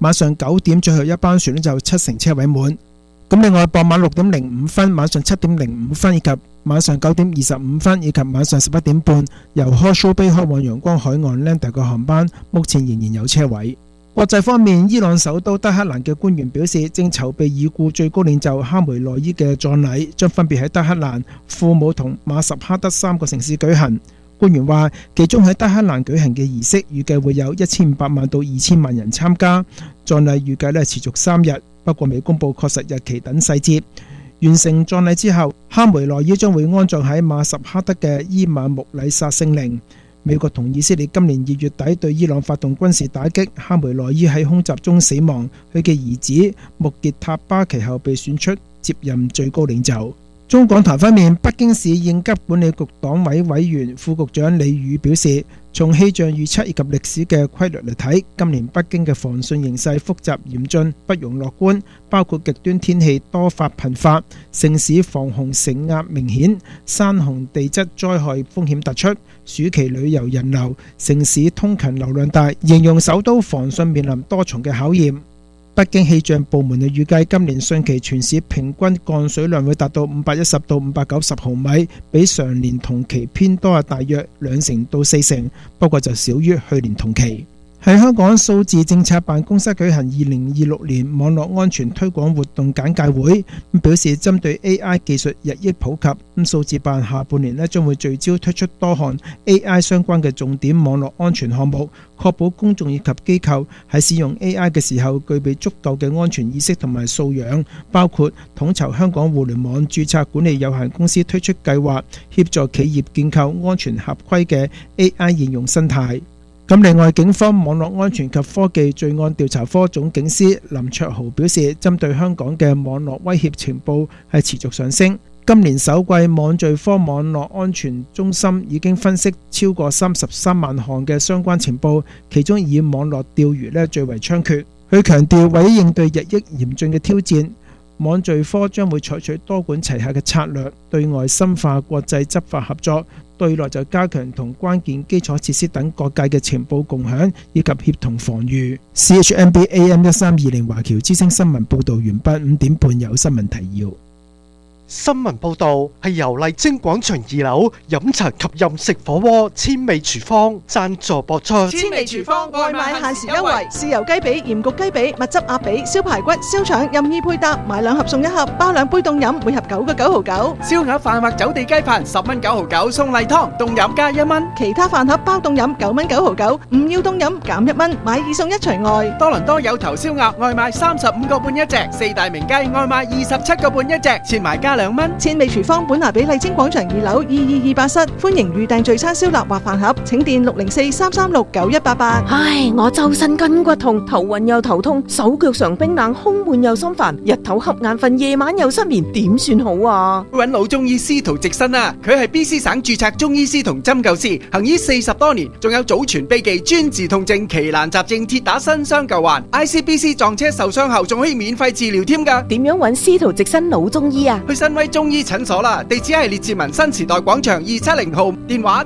晚上9點最後一班船就70%車位滿。咁另外傍晚6點05分、晚上7點05分以及晚上9點25分以及晚上11點半由 Horsham Bay 開往陽光海岸 Lander 嘅航班，目前仍然有車位。國際方面，伊朗首都德黑蘭嘅官員表示，正籌備已故最高領袖哈梅內伊嘅葬禮，將分別喺德黑蘭、庫姆同馬什哈德3個城市舉行。官員話，其中喺德黑蘭舉行嘅儀式預計會有1500萬到2000萬人參加，葬禮預計持續3日，不過未公布確實日期等細節。完成葬禮之後，哈梅內伊將會安葬喺馬什哈德嘅伊瑪目里薩聖陵。美國同以色列今年2月底對伊朗發動軍事打擊，哈梅內伊喺空襲中死亡，佢嘅兒子穆傑塔巴其後被選出接任最高領袖。中港台方面，北京市應急管理局黨委委員、副局長李宇表示，從氣象預測以及歷史嘅規律嚟睇，今年北京嘅防汛形勢複雜嚴峻，不容樂觀，包括極端天氣多發頻發，城市防洪承壓明顯，山洪地質災害風險突出，暑期旅遊人流、城市通勤流量大，形容首都防汛面臨多重嘅考驗。北京氣象部門預計今年汛期全市平均降水量會達到510到590毫米，比上年同期偏多大約2%到4%，不過就少於去年同期。喺香港數字政策辦公室舉行2026年網絡安全推廣活動簡介會，表示針對 AI 技術日益普及，數字辦下半年將會聚焦推出多項 AI 相關嘅重點網絡安全項目，確保公眾以及機構喺使用 AI 嘅時候具備足夠嘅安全意識同埋素養，包括統籌香港互聯網註冊管理有限公司推出計劃，協助企業建構安全合規嘅 AI 應用生態。咁另外，警方網絡安全及科技罪案調查科總警司林卓豪表示，針對香港嘅網絡威脅情報係持續上升。今年首季網罪科網絡安全中心已經分析超過33萬項嘅相關情報，其中以網絡釣魚最為猖獗。佢強調，為咗應對日益嚴峻嘅挑戰，網罪科將會採取多管齊下嘅策略，對外深化國際執法合作，對內就加強同關鍵基礎設施等各界嘅情報共享以及協同防禦。CHMB AM 1320華僑之聲新聞報導完畢，5點半有新聞提要。 新聞報導係由麗晶廣場2樓飲茶及任食火鍋千味廚房贊助播出。 千味廚房外賣限時優惠，豉油雞髀、鹽焗雞髀、蜜汁鴨髀、燒排骨、燒腸任意配搭，買2盒送1盒，包2杯凍飲，每盒9個9毫9。 燒鴨飯或走地雞飯10蚊9毫9，送例湯凍飲加1蚊。 其他飯盒包凍飲9蚊9毫9，唔要凍飲減1蚊，買2送1除外。 多倫多有頭燒鴨外賣35個半一隻，四大名雞外賣27個半一隻，切埋加2蚊。 千味廚房本拿比麗晶廣場2樓2228室，歡迎預訂聚餐燒臘或飯盒，請電604-336-9188。 唉，我周身筋骨痛，頭暈又頭痛，手腳常冰冷，胸悶又心煩，日頭瞌眼瞓，夜晚又失眠，點算好啊？ 搵老中醫司徒直新啊，佢係 BC 省註冊中醫師同針灸師，行醫40多年，仲有祖傳秘技專治痛症、奇難雜症，鐵打新傷舊患。ICBC 撞車受傷後仲可以免費治療添㗎。 點樣搵司徒直新老中醫啊？ 去新威中醫診所啦，地址係列治文新時代廣場270號，電話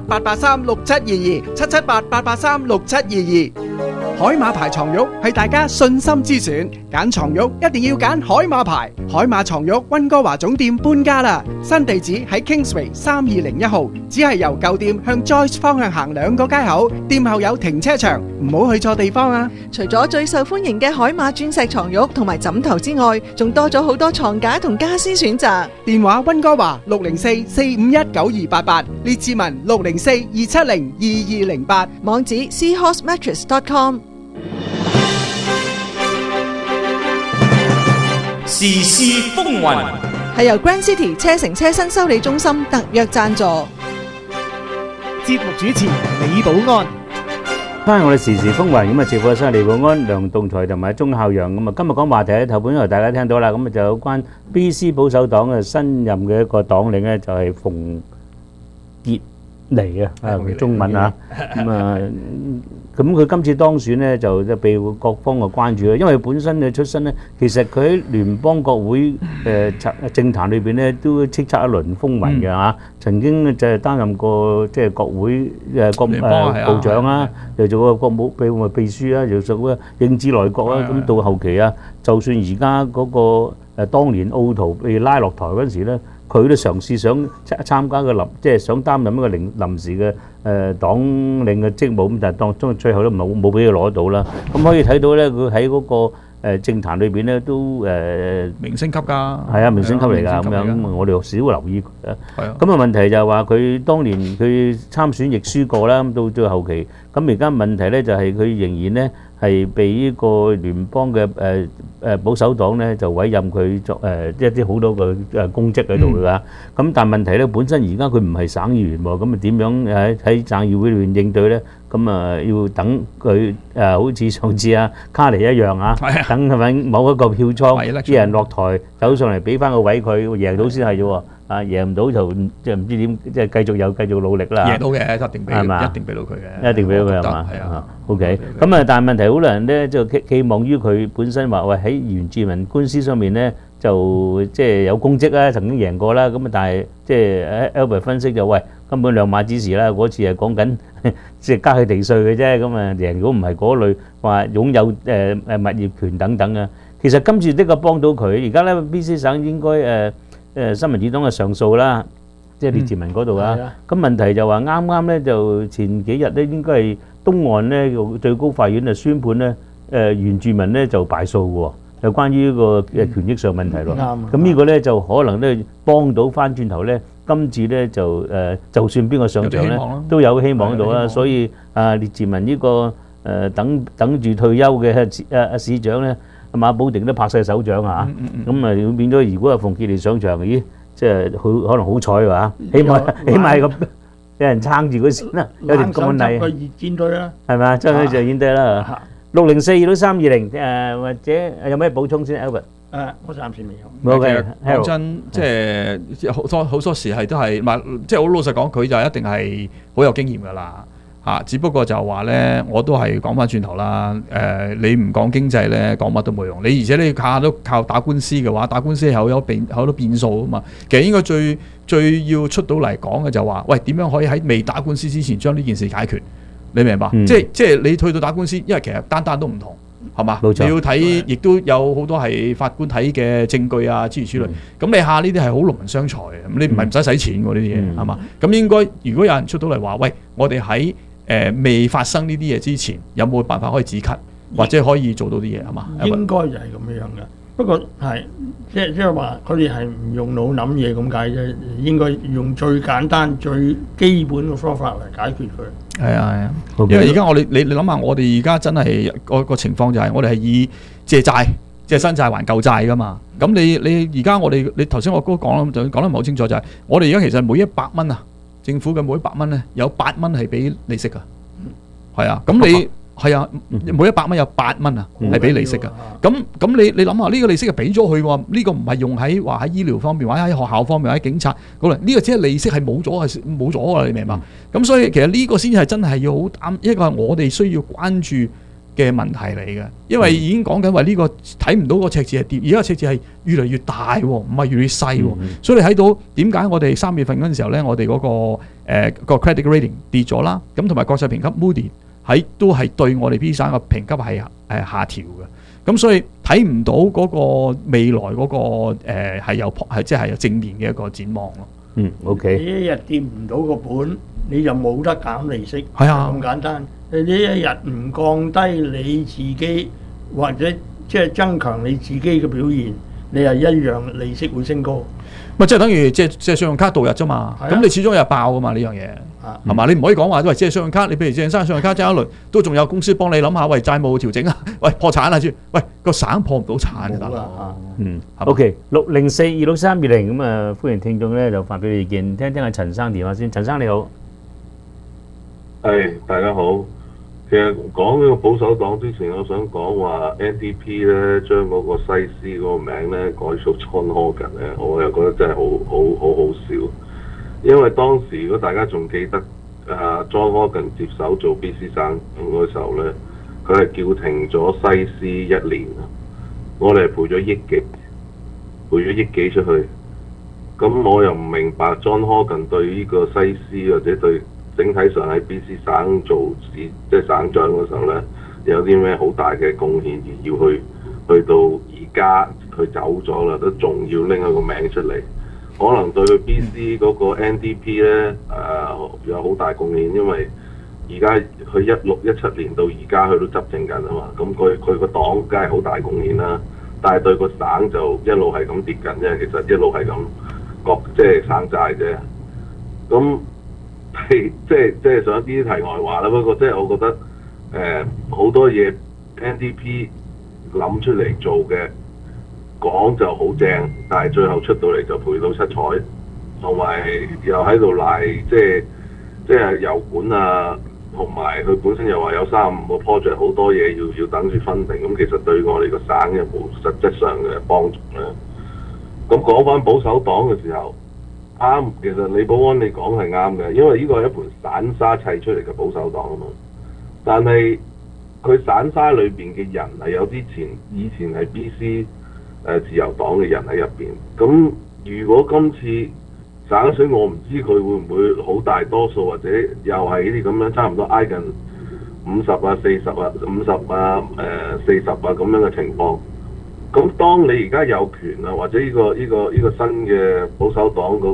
778-883-6722，778-883-6722。海馬牌床褥係大家信心之選，揀床褥一定要揀海馬牌。海馬床褥溫哥華總店搬家啦，新地址喺 Kingsway 3201號，只係由舊店向 Joyce 方向行2個街口，店後有停車場，唔好去錯地方啊！ 除咗最受歡迎嘅海馬鑽石床褥同埋枕頭之外，仲多咗好多床架同家私選擇。 電話溫哥華604-451-9288，列治文604-270-2208， 網址 seahorsemattress.com。 時事風雲係由 Grand City 車城車新修理中心特約贊助。 節目主持李寶安。 翻我哋時事風雲咁啊，直播室李寶安、梁棟才同埋鐘孝陽咁啊。今日講話題喺頭半由大家聽到啦，咁啊就有關 BC 保守黨嘅新任嘅一個黨領咧，就係馮傑尼啊，中文啊咁啊。 咁佢今次當選咧就被各方嘅關注啦，因為本身嘅出身咧，其實佢喺聯邦國會政壇裏邊咧都叱咤一輪風雲嘅嚇，曾經就係擔任過即係國會部長啦，又做過國務秘書啦，又做過應智內閣啦，咁到後期啊，就算而家嗰個當年奧圖被拉落台嗰陣時咧，佢都嘗試想參加即係想擔任一個臨時嘅黨領嘅職務，咁但係當最後都冇俾佢攞到啦。咁可以睇到咧，佢喺嗰個政壇裏邊咧都明星級㗎。 係啊，明星級嚟㗎咁樣，咁我哋少留意佢。係啊。咁啊問題就係話佢當年佢參選亦輸過啦，咁到最後期，咁而家問題咧就係佢仍然咧係被呢個聯邦嘅保守黨咧就委任佢作一啲好多個公職喺度㗎。咁但係問題咧，本身而家佢唔係省議員喎，咁啊點樣喺省議會裏面應對咧？咁啊要等佢好似上次啊卡尼一樣啊，等係咪某一個票倉啲人落台走上嚟俾翻個位佢贏到先係啫喎。啊贏唔到就即係唔知點，即係繼續努力啦。 贏到嘅一定俾到佢嘅， 一定俾到佢係嘛？ 係啊。 OK，咁啊，但係問題好多人咧就寄望於佢本身話喂喺原住民官司上面咧就即係有功績啦，曾經贏過啦。咁啊，但係即係 Albert 分析就喂根本兩碼子事啦。嗰次係講緊即係加佢地稅嘅啫。咁啊贏如果唔係嗰類話擁有物業權等等啊，其實今次的確幫到佢。而家咧 BC 省應該新民主黨嘅上訴啦，即係列治文嗰度啊。咁問題就話啱啱咧就前幾日咧應該係東岸咧最高法院就宣判咧原住民咧就敗訴喎，就關於呢個權益上問題咯。咁呢個咧就可能咧幫到翻轉頭咧，今次咧就算邊個上場咧都有希望喺度啦。所以列治文呢個等住退休嘅市長咧。馬寶定都拍晒手掌啊！咁啊變咗，如果係馮傑利上場，咦，即係可能好彩喎，起碼係咁有人撐住佢先啦，有條幹例。個熱戰隊啦，係咪啊？真係就熱隊啦。604-2320或者有咩補充先 ，Albert？ 我暫時未有。 冇嘅，講真，即係好多時係都係，即係好老實講，佢就一定係好有經驗㗎啦。只不過就話咧，我都係講翻轉頭啦。你唔講經濟咧，講乜都冇用。而且你下下都靠打官司嘅話，打官司係好多變數啊嘛。其實應該最要出到嚟講嘅就話，喂，點樣可以喺未打官司之前將呢件事解決？你明白？即係你去到打官司，因為其實單都唔同，係嘛？你要睇，亦都有好多係法官睇嘅證據啊，諸如此類。咁你下呢啲係好勞民傷財嘅，你唔係唔使錢喎呢啲嘢，係嘛？咁應該如果有人出到嚟話，喂，我哋喺未發生呢啲嘢之前，有冇辦法可以止咳，或者可以做到啲嘢係嘛？ 應該就係咁樣嘅。不過係即係話，佢哋係唔用腦諗嘢咁解啫。應該用最簡單、最基本嘅方法嚟解決佢。 係啊，因為而家你諗下，我哋而家真係個情況就係，我哋係以借債、借新債還舊債噶嘛。咁你而家你頭先我哥講啦，就講得唔係好清楚，就係我哋而家其實每100蚊啊。政府嘅每100蚊咧，有8蚊係俾利息噶，係啊，咁你係啊，每100蚊有8蚊啊，係俾利息噶。咁你諗下，呢個利息係俾咗佢喎，呢個唔係用喺話喺醫療方面，或者喺學校方面，或者警察嗰度，呢個只係利息係冇咗噶，你明白？咁所以其實呢個先係真係要好擔，一個係我哋需要關注嘅問題嚟嘅，因為已經講緊話呢個睇唔到個赤字係跌，而家個赤字係越嚟越大喎，唔係越嚟越細喎。所以你睇到點解我哋3月份嗰陣時候咧，我哋嗰個 credit rating 跌咗啦，咁同埋國際評級 Moody 都係對我哋 B 省嘅評級係下調嘅，咁所以睇唔到嗰個未來嗰個係即係有正面嘅一個展望咯。 OK。你一日跌唔到個本，你就冇得減利息， 係啊， 咁簡單。你一日唔降低你自己，或者即係增強你自己嘅表現，你係一樣利息會升高。 咪即係等於借信用卡度日啫嘛，咁你始終有爆噶嘛呢樣嘢，係嘛？你唔可以講話喂借信用卡，你譬如借生信用卡借一輪，都仲有公司幫你諗下，喂債務調整啊，喂破產啊，喂個省破唔到產嘅大佬。 OK， 604-2320咁啊，歡迎聽眾咧就發表意見，聽聽阿陳生電話先。陳生你好， 係大家好。其實講呢個保守黨之前，我想講話 NDP 咧將嗰個西斯嗰個名咧改做 John Horgan 咧，我又覺得真係好笑。因為當時如果大家仲記得 John Horgan 接手做 BC 省嗰時候咧，佢係叫停咗西施1年啊！我哋係賠咗億幾出去。咁我又唔明白 John Horgan 對呢個西施或者對整體上喺 BC 省做即係省長嗰時候咧，有啲咩好大嘅貢獻，而要去到而家佢走咗啦，都仲要拎佢個名出嚟。可能對佢 BC 嗰個 NDP 咧有好大貢獻，因為而家佢16、17年到而家佢都執政緊啊嘛，咁佢個黨梗係好大貢獻啦，但係對個省就一路係咁跌緊啫，其實一路係咁即係省債啫。咁即係想啲題外話啦，不過即係我覺得好多嘢 NDP 諗出嚟做嘅。講就好正，但係最後出到嚟就賠到七彩，同埋又喺度賴，即係油管啊，同埋佢本身又話有35個 project， 好多嘢要等住分定，咁其實對我哋個省有冇實質上嘅幫助咧？咁講翻保守黨嘅時候，啱，其實李寶安你講係啱嘅，因為呢個係一盤散沙砌出嚟嘅保守黨啊嘛，但係佢散沙裏邊嘅人係有啲以前係 BC。自由黨嘅人喺入邊，咁如果今次省選，我唔知佢會唔會好大多數，或者又係呢啲咁樣差唔多挨近50啊、40啊、50啊、40啊咁樣嘅情況。咁當你而家有權啊，或者呢個新嘅保守黨嗰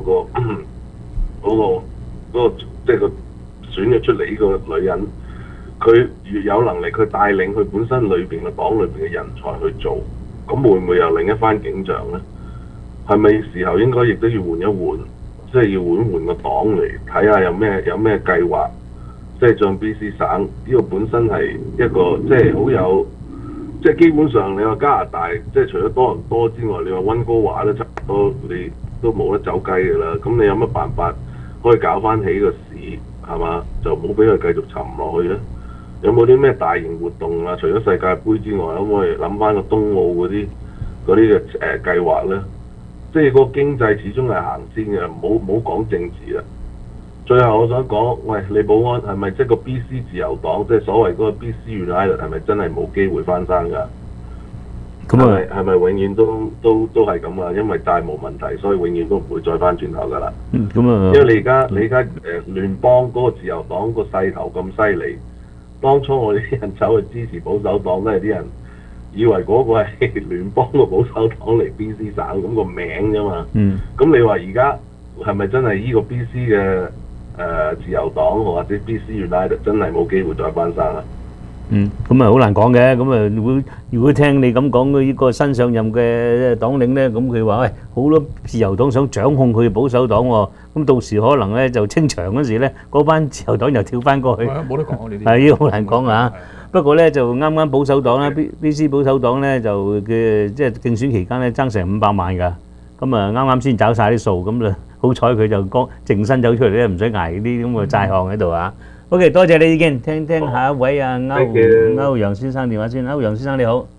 個即係個選咗出嚟呢個女人，佢越有能力，佢帶領佢本身裏邊嘅黨裏邊嘅人才去做。咁會唔會又另一番景象呢？係咪時候應該亦都要換一換，即係要換個黨嚟睇下有咩計劃，即係將 BC 省呢個本身係一個即係好有，即係基本上你話加拿大，即係除咗多倫多之外，你話溫哥華咧差唔多你都冇得走雞㗎啦。咁你有乜辦法可以搞翻起個市係嘛？就唔好俾佢繼續沉落去咧。有冇啲咩大型活動啊？除咗世界盃之外，可唔可以諗翻個冬奧嗰啲嘅計劃咧？即係個經濟始終係行先嘅，唔好講政治啦。最後我想講，喂，李寶安係咪即係個 BC 自由黨，即係所謂嗰個 BC United 係咪真係冇機會翻生㗎？咁係咪永遠都係咁啊？因為債務問題，所以永遠都唔會再翻轉頭㗎啦。因為你而家聯邦嗰個自由黨個勢頭咁犀利。當初我哋啲人走去支持保守黨，都係啲人以為嗰個係聯邦個保守黨嚟 BC 省咁個名啫嘛。咁你話而家係咪真係呢個 BC 嘅自由黨或者 BC United 真係冇機會再翻生啊？ 咁啊好難講嘅。咁啊如果聽你咁講呢個新上任嘅黨領咧，咁佢話喂好多自由黨想掌控佢保守黨喎，咁到時可能咧就清場嗰時咧，嗰班自由黨又跳翻過去。 冇得講呢啲。 係呢個好難講啊！不過咧就啱啱保守黨咧 BC 保守黨咧就嘅即係競選期間咧爭成500萬㗎，咁啊啱啱先找曬啲數，咁就好彩佢就剛淨身走出嚟咧，唔使捱啲咁嘅債項喺度啊！OK， 多謝你意見，聽下一位啊歐陽先生電話先。歐陽先生你好，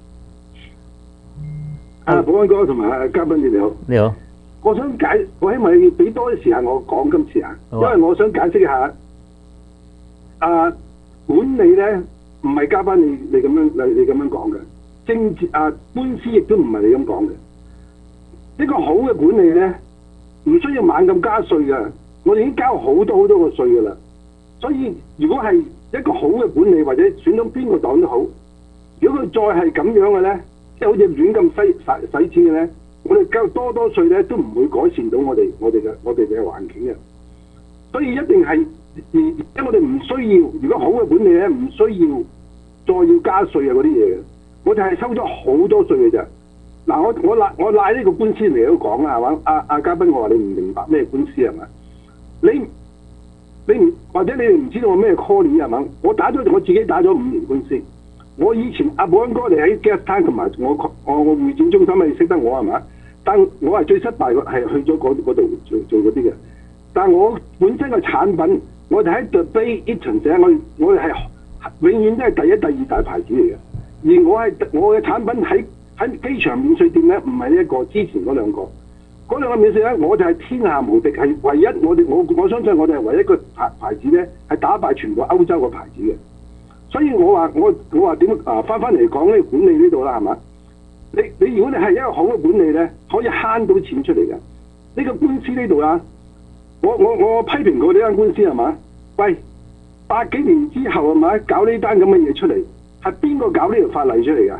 保安哥同埋嘉賓你好。 你好， 我希望你俾多啲時間我講今次啊，因為我想解釋一下管理咧唔係嘉賓你咁樣講嘅，政治官司亦都唔係你咁講嘅。一個好嘅管理咧，唔需要猛咁加稅嘅，我哋已經交好多個稅㗎啦。所以如果係一個好嘅管理，或者選到邊個黨都好，如果佢再係咁樣嘅咧，即係好似亂咁使錢嘅咧，我哋交多稅咧都唔會改善到我哋嘅環境嘅。所以一定係因為我哋唔需要，如果好嘅管理咧，唔需要再要加稅啊嗰啲嘢嘅，我哋係收咗好多稅嘅啫。嗱，我賴呢個官司嚟都講啦，係嘛？阿嘉賓，我話你唔明白咩官司係咪？你唔或者你哋唔知道我咩 call 係嘛？我自己打咗5年官司。我以前阿保安哥你喺 Gas Time 同埋我會展中心你識得我係嘛？但我係最失敗係去咗嗰度做嗰啲嘅。但我本身嘅產品，我哋喺 The Bay Eaton 社，我哋係永遠都係第一、第二大牌子嚟嘅。而我嘅產品喺機場免稅店咧，唔係呢一個，之前嗰兩個。 嗰兩個免稅咧，我就係天下無敵，係唯一我相信我哋係唯一一個牌子咧，係打敗全部歐洲個牌子嘅。所以我話點翻嚟講呢個管理呢度啦，係嘛？你如果你係一個好嘅管理咧，可以慳到錢出嚟嘅。呢個官司呢度啊，我批評過呢間官司係嘛？喂，8幾年之後係咪搞呢單咁嘅嘢出嚟？係邊個搞呢條法例出嚟㗎？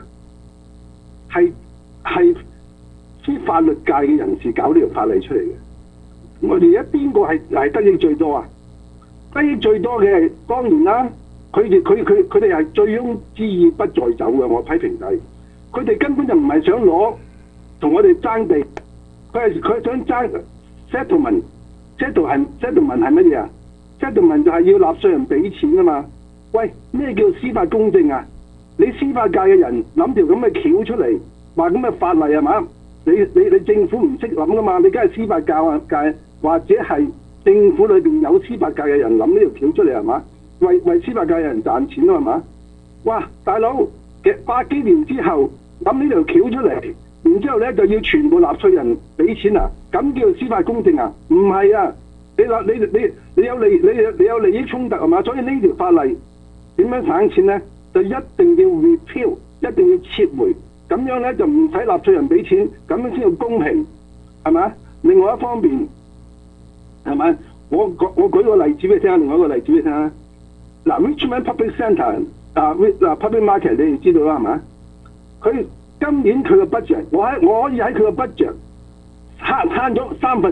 係啲法律界嘅人士搞呢條法例出嚟嘅。我哋而家邊個係得益最多啊？得益最多嘅當然啦，佢哋係醉翁之意不在酒嘅。我批評係，佢哋根本就唔係想攞同我哋爭地，佢想爭 settlement 係乜嘢啊 ？settlement 就係要納稅人俾錢啊嘛。喂，咩叫司法公正啊？你司法界嘅人諗條咁嘅橋出嚟，話咁嘅法例係嘛？你政府唔識諗噶嘛？你梗係司法界或者係政府裏邊有司法界嘅人諗呢條橋出嚟係嘛？為司法界嘅人賺錢咯係嘛？哇，大佬嘅8幾年之後諗呢條橋出嚟，然之後咧就要全部納稅人俾錢啊？咁叫司法公正啊？唔係啊！你有利益衝突係嘛？所以呢條法例點樣省錢咧？就一定要 repeal， 一定要撤回，咁樣咧就唔使納稅人俾錢，咁樣先要公平，係咪？另外一方面，係咪？我舉個例子俾你聽下，另外一個例子俾你聽下。嗱 ，Richmond Public Centre Public Market 你哋知道啦，係咪？佢今年佢嘅 budget， 我可以喺佢嘅 budget 慳咗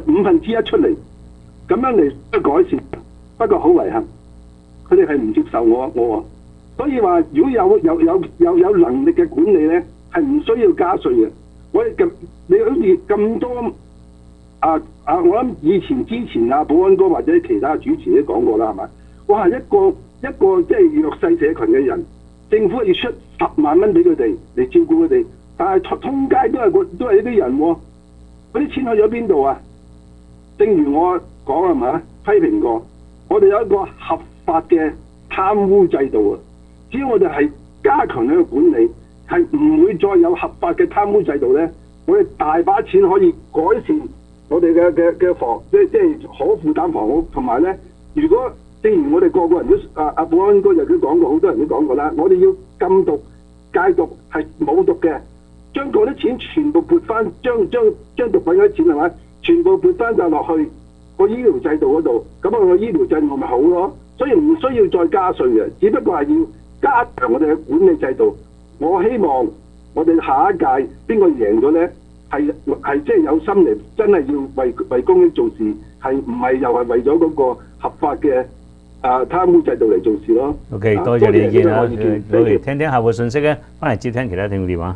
1/3出嚟，咁樣嚟改善。不過好遺憾，佢哋係唔接受我。所以話，如果有能力嘅管理咧，係唔需要加稅嘅。你好似咁多我諗之前保安哥或者其他主持都講過啦，係咪？哇，一個即係弱勢社群嘅人，政府要出10萬蚊俾佢哋嚟照顧佢哋，但係通街都係呢啲人喎，嗰啲錢去咗邊度啊？正如我講係咪？批評過，我哋有一個合法嘅貪污制度啊！只要我哋係加強呢個管理，係唔會再有合法嘅貪污制度咧，我哋大把錢可以改善我哋嘅房，即係可負擔房屋，同埋咧，如果正如我哋個人都保安哥又都講過，好多人都講過啦，我哋要禁毒、戒毒係冇毒嘅，將嗰啲錢全部撥翻，將毒品嗰啲錢係咪？全部撥翻晒落去個醫療制度嗰度，咁個醫療制度咪好咯？所以唔需要再加稅嘅，只不過係要加強我哋嘅管理制度。我希望我哋下一屆邊個贏咗咧，係即係有心嚟，真係要為公益做事，係唔係又係為咗嗰個合法嘅貪污制度嚟做事咯。 OK， 多謝你意見啊！嚟聽聽客戶信息咧，翻嚟接聽其他聽眾電話。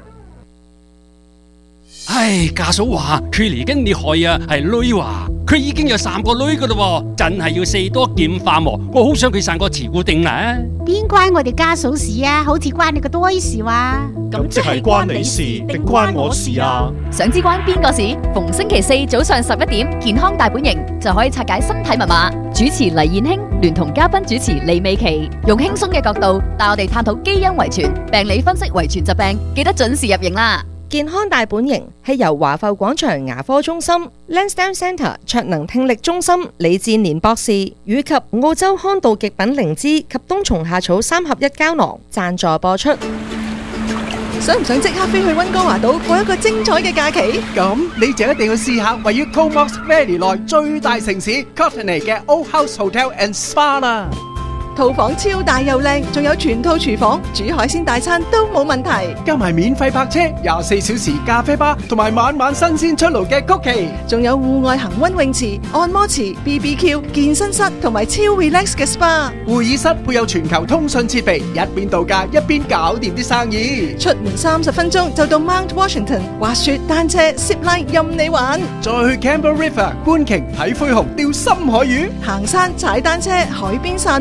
唉，家嫂話佢嚟緊你害啊，係女話佢已經有3個女噶啦，真係要4多劍化喎。我好想佢生個慈固定啦。 邊關我哋家嫂事啊？好似關你個多事話。 咁即係關你事定關我事啊？ 想知關邊個事？逢星期4早上11點，健康大本營就可以拆解身體密碼。主持黎燕卿聯同嘉賓主持李美琪，用輕鬆嘅角度帶我哋探討基因遺傳、病理分析遺傳疾病，記得準時入營啦。 健康大本營係由華埠廣場牙科中心、Lansdowne Centre 卓能聽力中心李志年博士以及澳洲康道極品靈芝及冬蟲夏草3合1膠囊贊助播出。 想唔想即刻飛去溫哥華島過一個精彩嘅假期？ 咁你就一定要試下位於 Comox Valley 內最大城市 Courtenay 嘅 Old House Hotel and Spa 啦。 套房超大又靚，仲有全套廚房，煮海鮮大餐都冇問題。 加埋免費泊車、24小時咖啡吧，同埋晚晚新鮮出爐嘅曲奇， 仲有戶外恒溫泳池、按摩池、BBQ、健身室同埋超 relax 嘅 SPA。 會議室配有全球通訊設備，一邊度假一邊搞掂啲生意。 出門30分鐘就到 Mount Washington， 滑雪、單車、zip line 任你玩。 再去 Campbell River 觀鯨睇灰熊、釣深海魚， 行山、踩單車、海邊散步。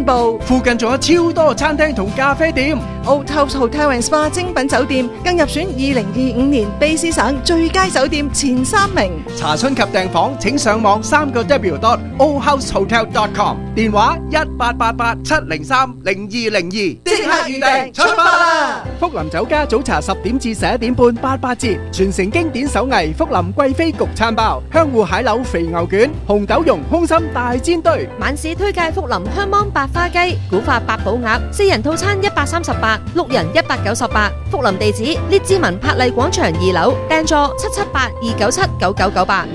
附近仲有超多餐廳同咖啡店。 Old House Hotel and Spa 精品酒店更入選2025年卑詩省最佳酒店前3名。 查詢及訂房請上網3w.oldhousehotel.com， 電話1888-703-0202， 即刻預訂出發啦！ 福林酒家早茶10點至11點半88折，傳承經典手藝福林貴妃焗餐包、香芋蟹柳肥牛卷、紅豆蓉空心大煎堆。 晚市推介福林香芒白花雞、古法八寶鴨，4人套餐138， 6人198。福林地址：列治文柏麗廣場2樓，訂座778-297-9998。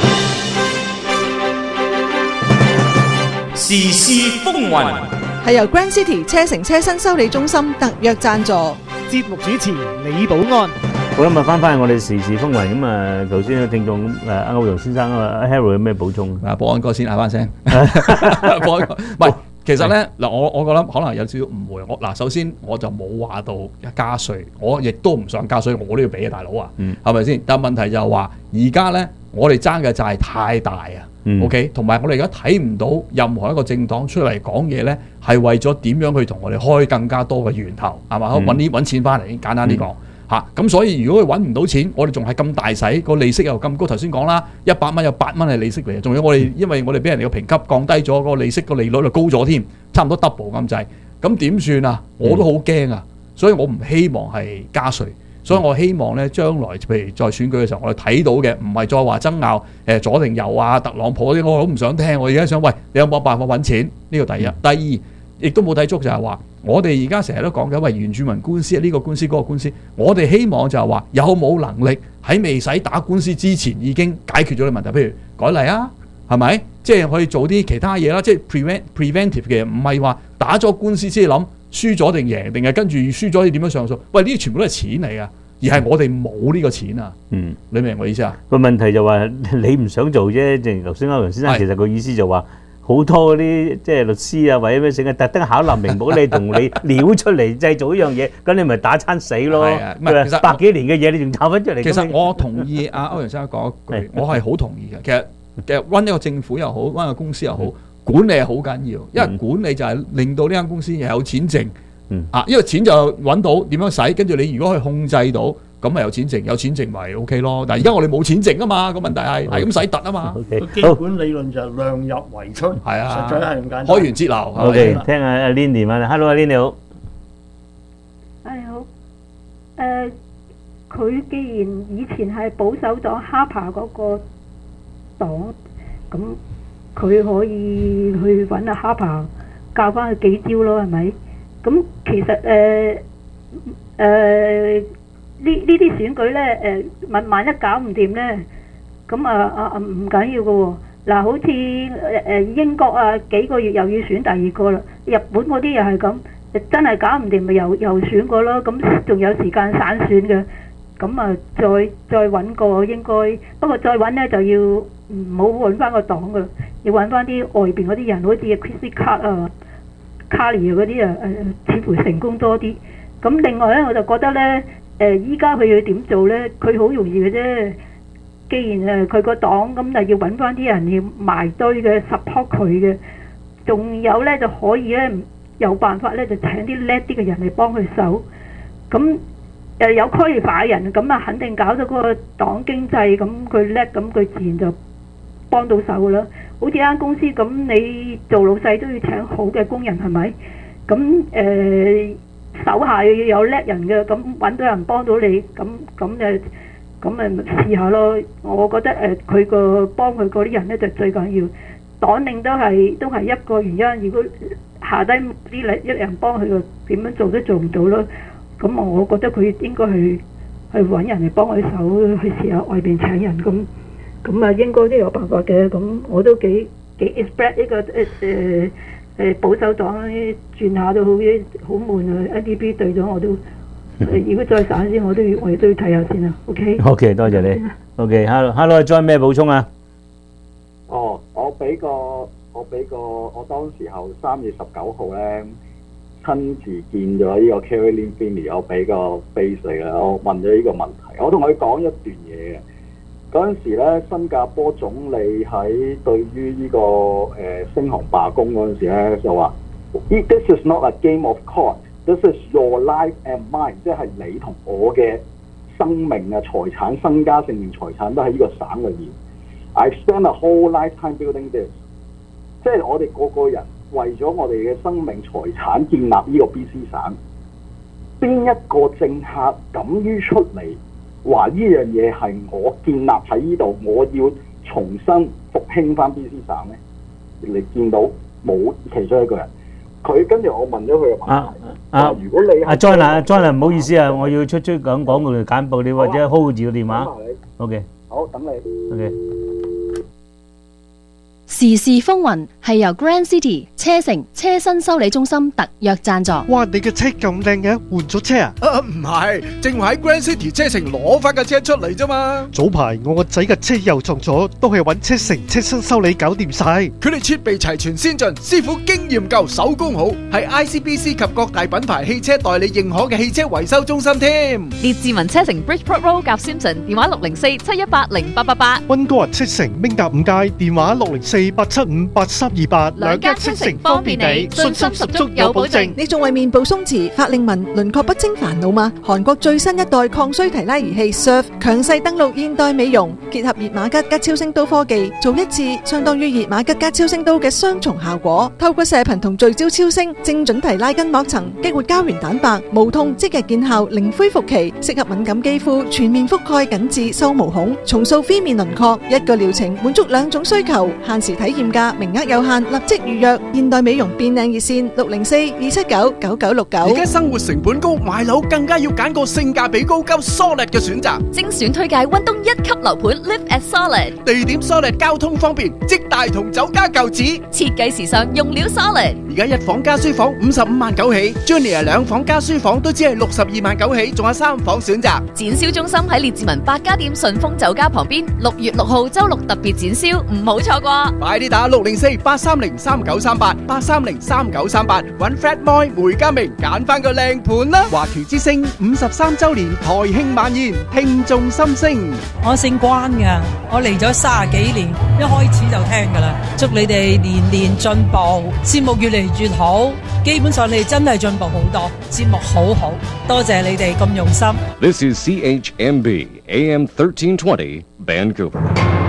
時事風雲係由 Grand City 車城車新修理中心特約贊助。 節目主持李寶安。 好啦，咁翻返去我哋時事風雲咁啊！頭先嘅聽眾阿歐陽先生啊 ，Harold 有咩補充？ 保安哥先嗌翻聲，保安哥唔係。其實咧嗱，我覺得可能有少少誤會。首先我就冇話到加稅，我亦都唔想加稅，我都要俾啊，大佬啊，係咪先？但問題就係話，而家咧我哋爭嘅債太大啊，OK， 同埋我哋而家睇唔到任何一個政黨出嚟講嘢咧，係為咗點樣去同我哋開更加多嘅源頭，係嘛？揾錢翻嚟，簡單啲講。咁所以如果佢揾唔到錢，我哋仲係咁大使，個利息又咁高。頭先講啦，100蚊有8蚊係利息嚟，仲有我哋因為我哋俾人哋個評級降低咗，個利息個利率就高咗添，差唔多 double 咁滯。咁點算啊？我都好驚啊！所以我唔希望係加稅。所以我希望咧，將來譬如在選舉嘅時候，我哋睇到嘅唔係再話爭拗左定右啊，特朗普嗰啲，我好唔想聽。我而家想喂，你有冇辦法揾錢？呢個第一。第二，亦都冇睇足就係話，我哋而家成日都講緊喂原住民官司呢個官司嗰個官司，我哋希望就係話有冇能力喺未使打官司之前已經解決咗啲問題，譬如改例啊，係咪？即係可以做啲其他嘢啦，即係 preventive 嘅，唔係話打咗官司先諗輸咗定贏，定係跟住輸咗要點樣上訴？喂，呢啲全部都係錢嚟㗎，而係我哋冇呢個錢啊！你明唔明我意思啊？ 個問題就話你唔想做啫，正如頭先歐陽先生其實個意思就話。好多嗰啲即係律師啊，或者咩成日特登考慮明目你同你撩出嚟製造一樣嘢，咁你咪打餐死咯。其實100幾年嘅嘢，你仲炒翻出嚟。 其實我同意阿歐陽先生講一句，我係好同意嘅。其實run一個政府又好，run一個公司又好，管理係好緊要，因為管理就係令到呢間公司又有錢剩。因為錢就揾到點樣使，跟住你如果可以控制到。咁咪有錢剩，有錢剩咪 OK 咯。但係而家我哋冇錢剩啊嘛，個問題係咁使突啊嘛。 基本理論就係量入為出，係啊，實在係咁簡單。 開源節流。 OK， 聽下阿 Lin 電話啦。Hello， 阿 Lin 你好。 好。佢既然以前係保守黨 Harper 嗰個黨，咁佢可以去揾阿 Harper 教翻佢幾招咯，係咪？咁其實呢啲選舉咧，萬一搞唔掂咧，咁唔緊要嘅喎。嗱，好似英國啊，幾個月又要選第二個啦。日本嗰啲又係咁，真係搞唔掂咪又選過咯。咁仲有時間散選嘅，咁啊再揾個應該，不過再揾咧就要唔好揾翻個黨嘅，要揾翻啲外邊嗰啲人，好似 Chrissy Card 啊、Carly 嗰啲啊，似乎成功多啲。咁另外咧，我就覺得咧。依家佢要點做呢？佢好容易嘅啫。既然佢個黨咁，就要揾翻啲人要埋堆嘅 support 佢嘅，仲有呢，就可以呢，有辦法呢，就請啲叻啲嘅人嚟幫佢手。咁有 qualify 嘅人，咁啊肯定搞到嗰個黨經濟，咁佢叻，咁佢自然就幫到手啦。好似間公司咁，你做老細都要請好嘅工人，係咪？咁手下要有叻人嘅，咁揾到人幫到你，咁咪試下咯。我覺得佢個幫佢嗰啲人咧就最緊要，黨領都係一個原因。如果下低啲一人幫佢，點樣做都做唔到咯。咁我覺得佢應該去揾人嚟幫佢手，去試下外邊請人咁啊，應該都有辦法嘅。咁我都幾 expect 呢個保守黨轉下都好悶啊 ！NDP 對咗我都，如果再散先，我都要睇下先啊。OK， 多謝你。 OK，Hello， 再咩補充啊？ 我俾個我當時候3月19號咧親自見咗呢個 Caroline Finney， 我俾個 face 嚟啦，我問咗呢個問題，我同佢講一段嘢嘅。嗰陣時咧，新加坡總理喺對於呢個星航罷工嗰陣時咧，就話 This is not a game of cards. This is your life and mine， 即係你同我嘅生命啊、財產、身家、性命、財產都喺呢個省裏面。I spent a whole lifetime building this， 即係我哋個個人為咗我哋嘅生命、財產建立呢個 BC 省。邊一個政客敢於出嚟話呢樣嘢係我建立喺呢度，我要重新復興翻 BC 省呢？你見到冇其中一個人？佢跟住我問咗佢嘅問題。如果你阿 John 唔好意思啊，我要出講廣告簡報，你或者 hold 住個電話。OK。 好，等你。 OK。 時事風雲係由 Grand City 車城車身修理中心特約贊助。 哇！你嘅車咁靚嘅，換咗車啊？ 唔係，正話喺 Grand City 車城攞翻架車出嚟啫嘛。 早排我個仔嘅車又撞咗，都係揾車城車身修理搞掂晒。 佢哋設備齊全先進，師傅經驗夠，手工好，係 ICBC 及各大品牌汽車代理認可嘅汽車維修中心添。 列治文車城 Bridgeport Road 夾 Simpson， 電話604-718-0888。 溫哥華車城明甲5街，電話604-875-8328。 兩間車城方便你，信心十足有保證。 你仲為面部鬆弛、法令紋、輪廓不清煩惱嗎？韓國最新一代抗衰提拉儀器 Surf 強勢登陸現代美容，結合熱瑪吉加超聲刀科技，做一次相當於熱瑪吉加超聲刀嘅雙重效果。透過射頻同聚焦超聲，精準提拉筋膜層，激活膠原蛋白，無痛即日見效，零恢復期，適合敏感肌膚，全面覆蓋緊致收毛孔，重塑飛面輪廓。一個療程滿足兩種需求，限時體驗價，名額有限，立即預約。現代美容變靚熱線604-279-9969。 而家生活成本高，買樓更加要揀個性價比高、夠 solid 嘅選擇。 精選推介溫東1級樓盤 Live at Solid， 地點 solid， 交通方便，即大同酒家舊址， 設計時尚，用料 solid。 而家一房加書房55萬9起 ，Junior 兩房加書房都只係62萬9起，仲有3房選擇。 展銷中心喺列治文百家店順豐酒家旁邊，6月6號周六特別展銷，唔好錯過。 快啲打604-830-3938，830-3938，揾 Fred Moy 梅家明揀翻個靚盤啦！華僑之星53週年台慶晚宴，聽眾心聲。 我姓關㗎，我嚟咗30幾年，一開始就聽㗎啦。祝你哋年年進步，節目越嚟越好。基本上你哋真係進步好多，節目好好，多謝你哋咁用心。 This is CHMB AM 1320 Vancouver。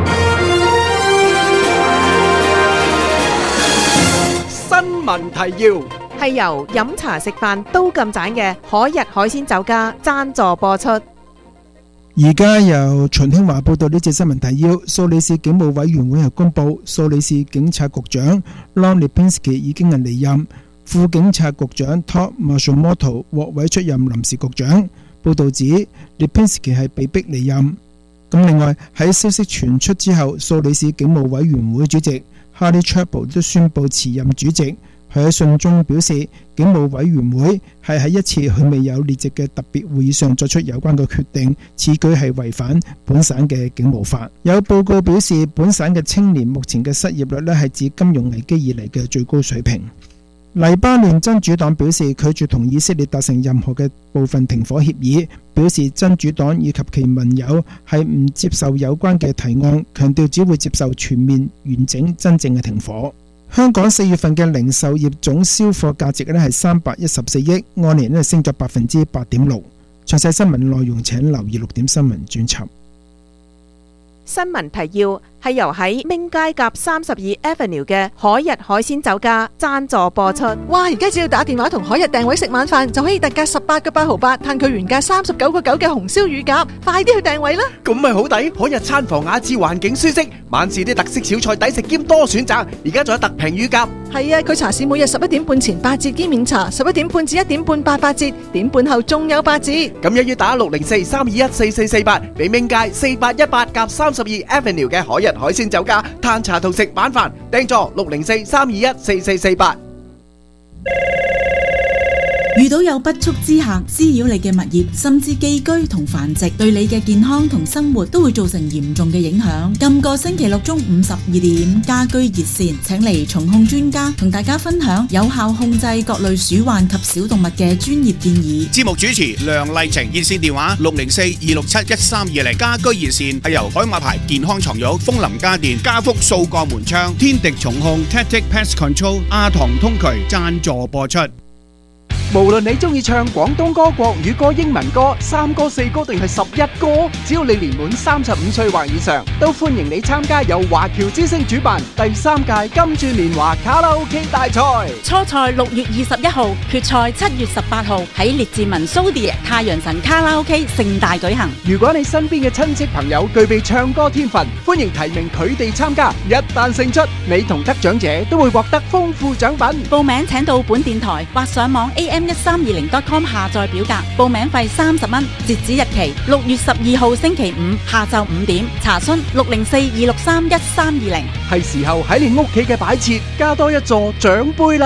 新聞提要係由飲茶食飯都咁盞嘅海逸海鮮酒家贊助播出。 而家由秦興華報道呢節新聞提要。蘇黎世警務委員會係公布，蘇黎世警察局長 Lon Lipinski 已經係離任，副警察局長 Todd Matsumoto 獲委出任臨時局長。報道指 Lipinski 係被逼離任。咁另外喺消息傳出之後，蘇黎世警務委員會主席 Harry Chapel 都宣布辭任主席。佢喺信中表示，警務委員會係喺一次佢未有列席嘅特別會議上作出有關嘅決定，此舉係違反本省嘅警務法。有報告表示，本省嘅青年目前嘅失業率係自金融危機以嚟嘅最高水平。黎巴嫩真主黨表示拒絕同以色列達成任何嘅部分停火協議，表示真主黨以及其盟友係唔接受有關嘅提案，強調只會接受全面、完整、真正嘅停火。香港4月份嘅零售業總銷貨價值係314億，按年升咗8.6%。詳細新聞內容請留意6點新聞專輯。 新聞提要係由喺明街夾32 Avenue 嘅海逸海鮮酒家贊助播出。 哇！而家只要打電話同海逸訂位食晚飯，就可以特價18個8毫8，嘆佢原價39個9嘅紅燒乳鴿。快啲去訂位啦！ 咁咪好抵，海逸餐房雅致，環境舒適，晚市啲特色小菜抵食兼多選擇。而家仲有特平乳鴿。 係啊，佢茶市每日11點半前8折兼免茶，11點半至1點半8折，點半後仲有8折。 咁一於打604-321-4448，俾明街4818夾32 Avenue 嘅海逸海鮮酒家嘆茶同食晚飯，訂座604-321-4448。 遇到有不速之客滋擾你嘅物業，甚至寄居同繁殖，對你嘅健康同生活都會造成嚴重嘅影響。今個星期六中午12點，家居熱線請嚟蟲控專家同大家分享有效控制各類鼠患及小動物嘅專業建議。 節目主持梁麗晴，熱線電話604-267-1320。家居熱線係由海馬牌健康床褥、楓林家電、家福掃過門窗、天敵蟲控、Tactic Pest Control、阿唐通渠贊助播出。 無論你中意唱廣東歌、國語歌、英文歌、3歌、4歌定係11歌，只要你年滿35歲或以上，都歡迎你參加由華僑之星主辦第3屆金鑽年華卡拉 OK 大賽。 初賽6月21號，決賽7月18號喺列治文蘇迪太陽神卡拉 OK 盛大舉行。 如果你身邊嘅親戚朋友具備唱歌天分，歡迎提名佢哋參加。一旦勝出，你同得獎者都會獲得豐富獎品。 報名請到本電台或上網 am1320.com 下載表格，報名費30蚊，截止日期6月12號星期五下晝5點。查詢604-263-1320。 係時候喺你屋企嘅擺設加多一座獎杯啦！